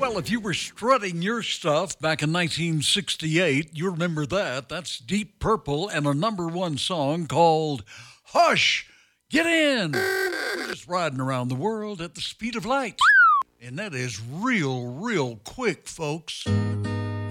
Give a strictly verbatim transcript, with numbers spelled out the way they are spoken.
Well, if you were strutting your stuff back in nineteen sixty-eight, you remember that. That's Deep Purple and a number one song called Hush, Get In. We're just riding around the world at the speed of light. And that is real, real quick, folks.